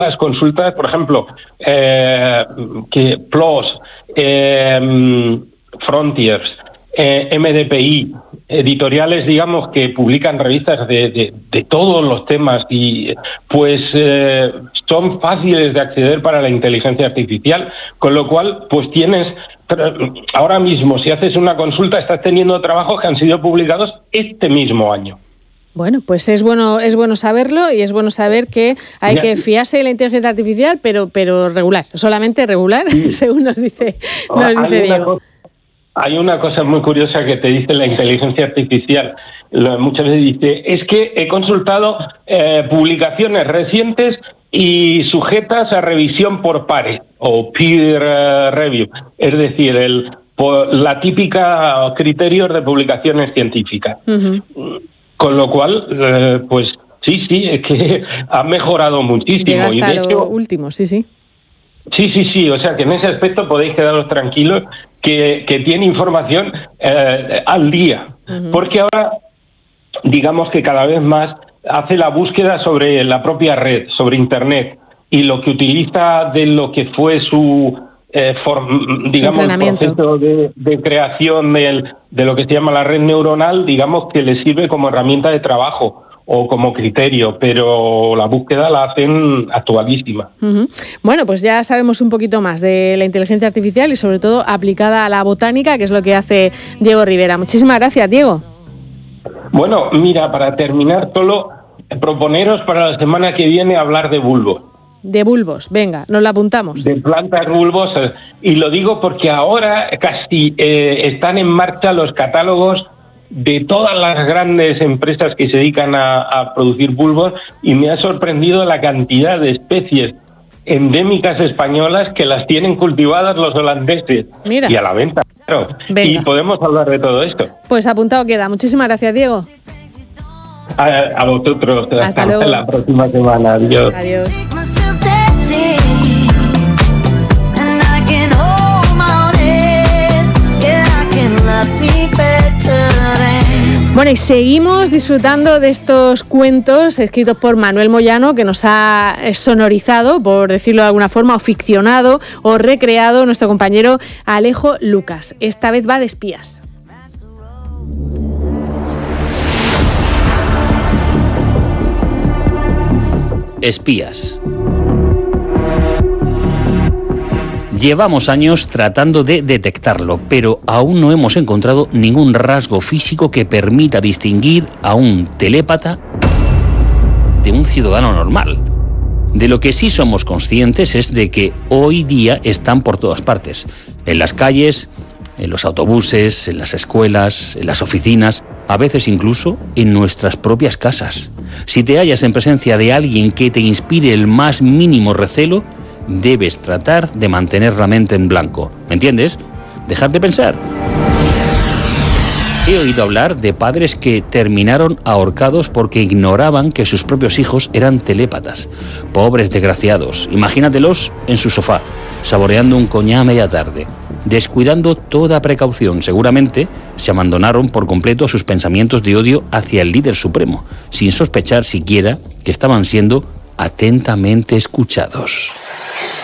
las consultas, por ejemplo, que PLOS, Frontiers, MDPI, editoriales, digamos, que publican revistas de todos los temas y pues son fáciles de acceder para la inteligencia artificial, con lo cual pues tienes, ahora mismo si haces una consulta estás teniendo trabajos que han sido publicados este mismo año. Bueno, pues es bueno saberlo, y es bueno saber que hay que fiarse de la inteligencia artificial, pero regular, solamente regular, sí. Según nos dice Diego. Hay una cosa muy curiosa que te dice la inteligencia artificial. Muchas veces dice, es que he consultado publicaciones recientes y sujetas a revisión por pares o peer review, es decir, la típica criterios de publicaciones científicas. Uh-huh. Con lo cual, pues sí, es que ha mejorado muchísimo. Llega hasta y de hecho, lo último, sí. Sí, o sea que en ese aspecto podéis quedaros tranquilos que tiene información al día. Uh-huh. Porque ahora, digamos que cada vez más hace la búsqueda sobre la propia red, sobre Internet, y lo que utiliza de lo que fue su proceso de creación de lo que se llama la red neuronal, digamos que le sirve como herramienta de trabajo o como criterio, pero la búsqueda la hacen actualísima. Uh-huh. Bueno, pues ya sabemos un poquito más de la inteligencia artificial y sobre todo aplicada a la botánica, que es lo que hace Diego Rivera. Muchísimas gracias, Diego. Bueno, mira, para terminar, solo proponeros para la semana que viene hablar de bulbos. De bulbos, venga, nos la apuntamos. De plantas bulbosas. Y lo digo porque ahora casi están en marcha los catálogos de todas las grandes empresas que se dedican a producir bulbos, y me ha sorprendido la cantidad de especies endémicas españolas que las tienen cultivadas los holandeses. Mira. Y a la venta, claro. Venga. Y podemos hablar de todo esto. Pues apuntado queda. Muchísimas gracias, Diego. A vosotros. Hasta luego. La próxima semana. Adiós. Adiós. Bueno, y seguimos disfrutando de estos cuentos escritos por Manuel Moyano, que nos ha sonorizado, por decirlo de alguna forma, o ficcionado o recreado nuestro compañero Alejo Lucas. Esta vez va de espías. Espías. Llevamos años tratando de detectarlo, pero aún no hemos encontrado ningún rasgo físico que permita distinguir a un telépata de un ciudadano normal. De lo que sí somos conscientes es de que hoy día están por todas partes, en las calles, en los autobuses, en las escuelas, en las oficinas, a veces incluso en nuestras propias casas. Si te hallas en presencia de alguien que te inspire el más mínimo recelo, debes tratar de mantener la mente en blanco. ¿Me entiendes? Dejar de pensar. He oído hablar de padres que terminaron ahorcados porque ignoraban que sus propios hijos eran telépatas. Pobres desgraciados. Imagínatelos en su sofá, saboreando un coñac a media tarde, descuidando toda precaución. Seguramente se abandonaron por completo a sus pensamientos de odio hacia el líder supremo, sin sospechar siquiera que estaban siendo atentamente escuchados.